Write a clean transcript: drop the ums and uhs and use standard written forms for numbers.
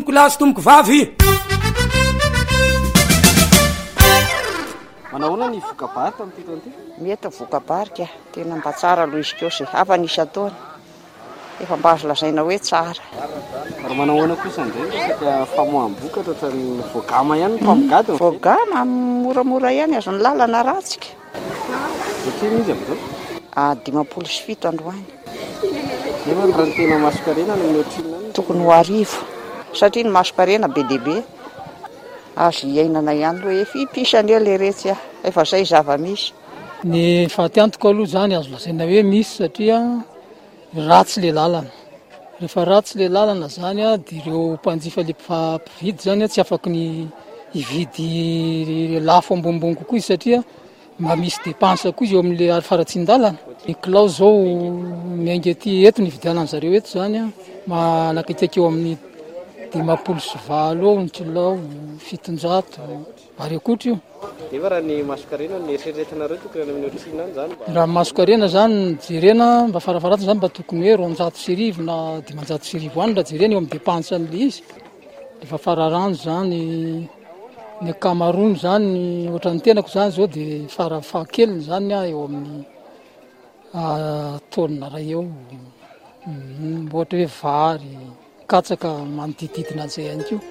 Lasy tomoko vavy. Manahoana ny vokabary tamin'ity taona ity? Mety vokabarika tena mba tsara aloha izy koa hafa nisy ataony efa mba azo lazaina hoe tsara. Ary manahoana kosa indray resaka famoaham-bokatra ohatran'ny voagama ihany ny mpamogady? Voagama moramora ihany azony lalana ratsika. Ohatriny izy amin'izao? 507 androany. Nefa ny raha ny tena masokarena ny ohatrina any? Tokony ho arivo satria ny masokarena be deaibe azo iainana ihany hoe fipisany le retsy efa zay zava-misy. Ny fahatiantoko aloha zany azo lazaina hoe misy satria ratsy le lalana. Rehefa ratsy le lalana zany dia ireo mpanjifa le mpividy zany tsy afaka ny hividy lafo ambonimbony kokoa izy satria mba misy dépense koa izy eo amin'le faratsin-dalana. Ny kilao zao miainga aty eto ny vidianany zareo eto zany manakaiky eo amin'ny 590 eo ny kilao, 700 ary akoatra io. Nefa raha ny masokarena ny eritreretinareo tokony amin'ny ohatrina any zany? Raha masokarena zany jerena mba farafaratiny zany mba tokony hoe 200 na 500 any raha jerena eo amin'ny dépense an'le izy. Efa fararano zany ny akamarony zany ohatran'ny tenako zany zao dia farafahakeliny zany eo amin'ny taonina ray eo. Ohatra hoe vary, katsaka manodididina an'izay ihany koa.